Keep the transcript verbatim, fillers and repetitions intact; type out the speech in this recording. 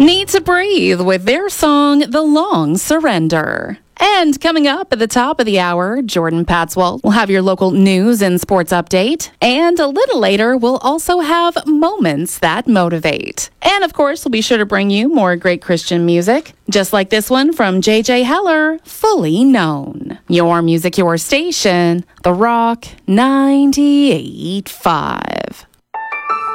Need to Breathe with their song, The Long Surrender. And coming up at the top of the hour, Jordan Patswell will have your local news and sports update. And a little later, we'll also have Moments That Motivate. And of course, we'll be sure to bring you more great Christian music, just like this one from J J Heller, Fully Known. Your music, your station, The Rock ninety-eight point five.